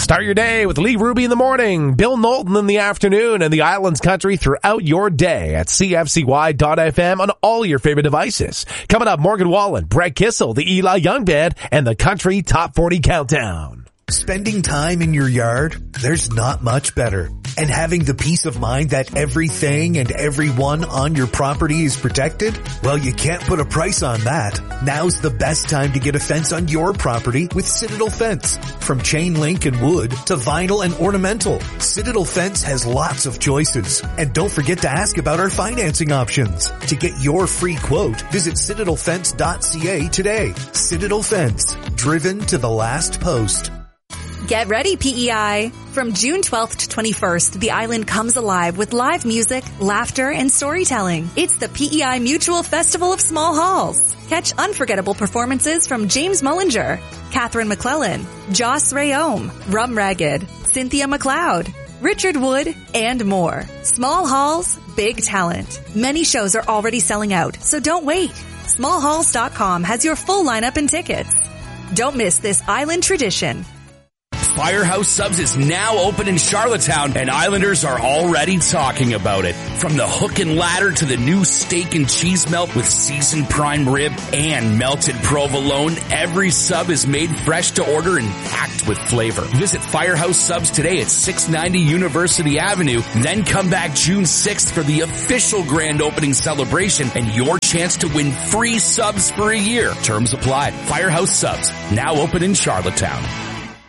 Start your day with Lee Ruby in the morning, Bill Knowlton in the afternoon, and the Islands Country throughout your day at CFCY.FM on all your favorite devices. Coming up, Morgan Wallen, Brett Kissel, the Eli Young Band, and the Country Top 40 Countdown. Spending time in your yard, there's not much better. And having the peace of mind that everything and everyone on your property is protected? Well, you can't put a price on that. Now's the best time to get a fence on your property with Citadel Fence. From chain link and wood to vinyl and ornamental, Citadel Fence has lots of choices. And don't forget to ask about our financing options. To get your free quote, visit citadelfence.ca today. Citadel Fence, driven to the last post. Get ready, PEI. From June 12th to 21st, the island comes alive with live music, laughter, and storytelling. It's the PEI Mutual Festival of Small Halls. Catch unforgettable performances from James Mullinger, Catherine McClellan, Joss Rayome, Rum Ragged, Cynthia McLeod, Richard Wood, and more. Small Halls, big talent. Many shows are already selling out, so don't wait. Smallhalls.com has your full lineup and tickets. Don't miss this island tradition. Firehouse Subs is now open in Charlottetown, and Islanders are already talking about it. From the hook and ladder to the new steak and cheese melt with seasoned prime rib and melted provolone, every sub is made fresh to order and packed with flavor. Visit Firehouse Subs today at 690 University Avenue, then come back June 6th for the official grand opening celebration and your chance to win free subs for a year. Terms apply. Firehouse Subs, now open in Charlottetown.